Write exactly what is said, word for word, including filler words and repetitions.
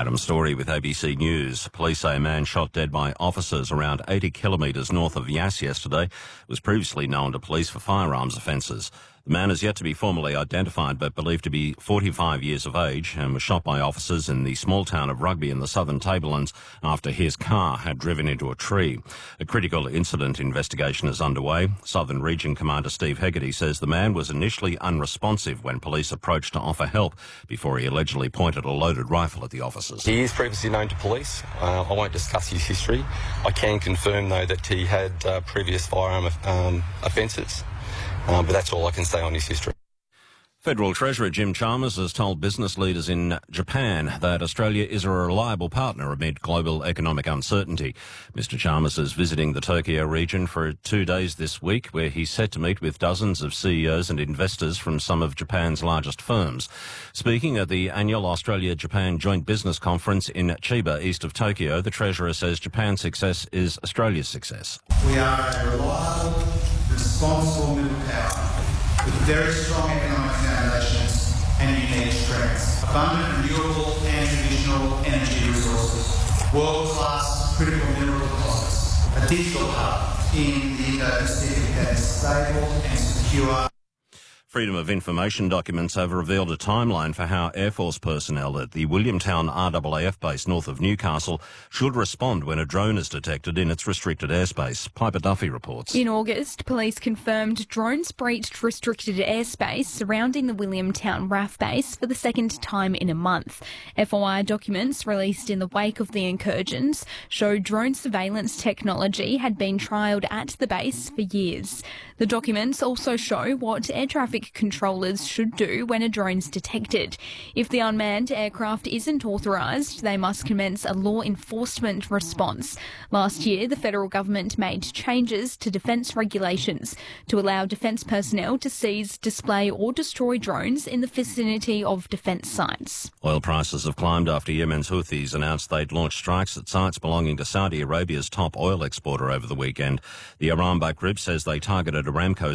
Adam Story with A B C News. Police say a man shot dead by officers around eighty kilometres north of Yass yesterday was previously known to police for firearms offences. The man is yet to be formally identified but believed to be forty-five years of age and was shot by officers in the small town of Rugby in the Southern Tablelands after his car had driven into a tree. A critical incident investigation is underway. Southern Region Commander Steve Hegarty says the man was initially unresponsive when police approached to offer help before he allegedly pointed a loaded rifle at the officers. He is previously known to police. Uh, I won't discuss his history. I can confirm, though, that he had uh, previous firearm um, offences. Um, but that's all I can say on his history. Federal Treasurer Jim Chalmers has told business leaders in Japan that Australia is a reliable partner amid global economic uncertainty. Mister Chalmers is visiting the Tokyo region for two days this week, where he's set to meet with dozens of C E Os and investors from some of Japan's largest firms. Speaking at the annual Australia-Japan Joint Business Conference in Chiba, east of Tokyo, the Treasurer says Japan's success is Australia's success. We are a reliable, responsible middle power with very strong economic foundations and unique strengths, abundant renewable and traditional energy resources, world-class critical mineral deposits, a digital hub in the Indo-Pacific that is stable and secure. Freedom of Information documents have revealed a timeline for how Air Force personnel at the Williamtown R A A F base north of Newcastle should respond when a drone is detected in its restricted airspace. Piper Duffy reports. In August, police confirmed drones breached restricted airspace surrounding the Williamtown R A F base for the second time in a month. F O I documents released in the wake of the incursions show drone surveillance technology had been trialled at the base for years. The documents also show what air traffic controllers should do when a drone's detected. If the unmanned aircraft isn't authorised, they must commence a law enforcement response. Last year, the federal government made changes to defence regulations to allow defence personnel to seize, display or destroy drones in the vicinity of defence sites. Oil prices have climbed after Yemen's Houthis announced they'd launched strikes at sites belonging to Saudi Arabia's top oil exporter over the weekend. The Iran-backed group says they targeted Aramco's